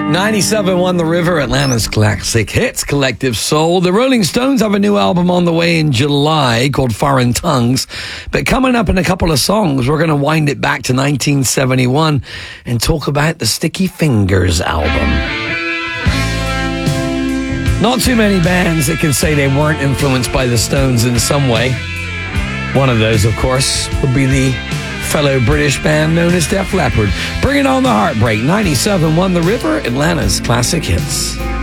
97.1 The River, Atlanta's classic hits, Collective Soul. The Rolling Stones have a new album on the way in July called Foreign Tongues. But coming up in a couple of songs, we're going to wind it back to 1971 and talk about the Sticky Fingers album. Not too many bands that can say they weren't influenced by the Stones in some way. One of those, of course, would be the fellow British band known as Def Leppard. Bringing on the heartbreak. 97.1 The River, Atlanta's classic hits.